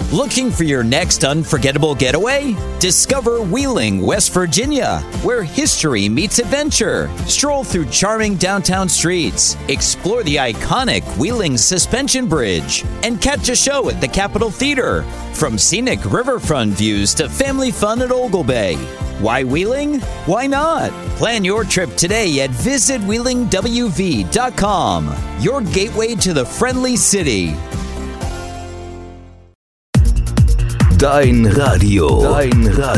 Looking for your next unforgettable getaway? Discover Wheeling, West Virginia, where history meets adventure. Stroll through charming downtown streets, explore the iconic Wheeling Suspension Bridge, and catch a show at the Capitol Theater. From scenic riverfront views to family fun at Ogle Bay. Why Wheeling? Why not? Plan your trip today at visitwheelingwv.com, your gateway to the friendly city. Dein Radio.